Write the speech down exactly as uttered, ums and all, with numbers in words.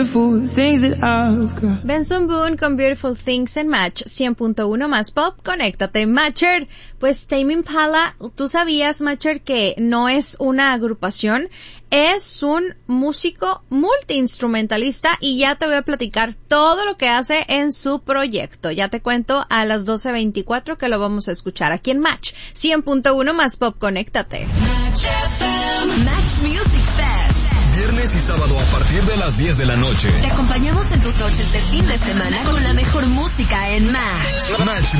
Benson Boone con Beautiful Things en Match cien punto uno más pop, conéctate. Matcher, pues Tame Impala, tú sabías, Matcher, que no es una agrupación, es un músico multiinstrumentalista y ya te voy a platicar todo lo que hace en su proyecto. Ya te cuento a las doce veinticuatro que lo vamos a escuchar aquí en Match cien punto uno más pop, conéctate. Match F M. Match Music Fest. Viernes y sábado a partir de las diez de la noche. Te acompañamos en tus noches de fin de semana con la mejor música en Match. Match